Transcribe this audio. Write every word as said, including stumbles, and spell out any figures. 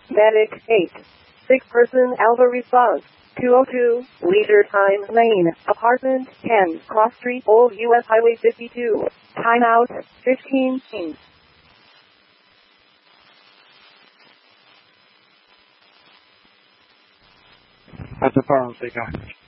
Medic eight. Six person Alpha response. two oh two, Leisure Time Lane, Apartment ten, Cross Street, Old U S Highway fifty-two. Timeout, fifteen. That's a power, big guy.